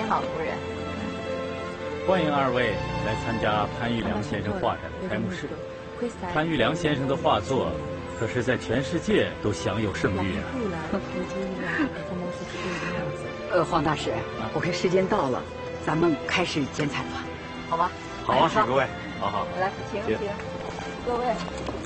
好，夫人。 欢迎二位来参加潘玉良先生画展的开幕式。潘玉良先生的画作可是在全世界都享有盛誉啊。 黄大使，我看时间到了，咱们开始剪彩吧，好吧？ 好啊，各位，好好。 来，请，各位。